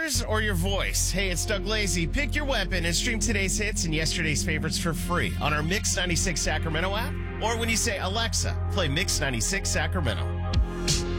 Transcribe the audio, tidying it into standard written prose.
ears or your voice? Hey, it's Doug Lazy. Pick your weapon and stream today's hits and yesterday's favorites for free on our Mix 96 Sacramento app. Or when you say, Alexa, play Mix 96 Sacramento.